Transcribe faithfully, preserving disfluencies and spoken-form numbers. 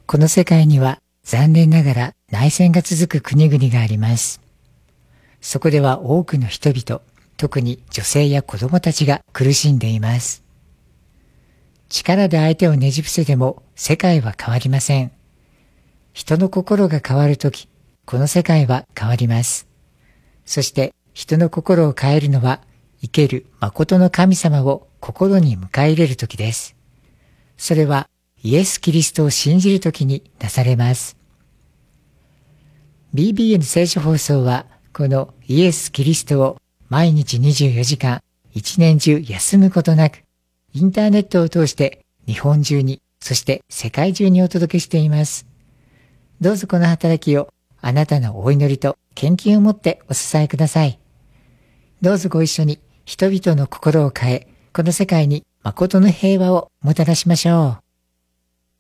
この世界には残念ながら内戦が続く国々があります。そこでは多くの人々、特に女性や子供たちが苦しんでいます。力で相手をねじ伏せても世界は変わりません。人の心が変わるとき、この世界は変わります。そして人の心を変えるのは、生ける誠の神様を心に迎え入れるときです。それはイエス・キリストを信じるときになされます。ビービーエヌ 聖書放送は、このイエス・キリストを毎日にじゅうよじかん、一年中休むことなく、インターネットを通して日本中に、そして世界中にお届けしています。どうぞこの働きをあなたのお祈りと献金をもってお支えください。どうぞご一緒に人々の心を変え、この世界に誠の平和をもたらしましょう。